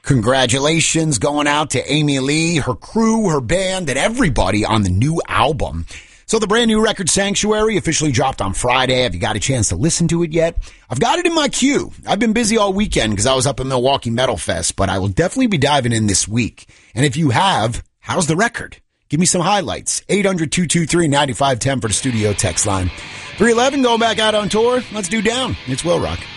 Congratulations going out to Amy Lee, her crew, her band, and everybody on the new album. So the brand new record Sanctuary officially dropped on Friday. Have you got a chance to listen to it yet? I've got it in my queue. I've been busy all weekend because I was up at Milwaukee Metal Fest, but I will definitely be diving in this week. And if you have, how's the record? Give me some highlights. 800-223-9510 for the studio text line. 311 going back out on tour. Let's do Down. It's Will Rock.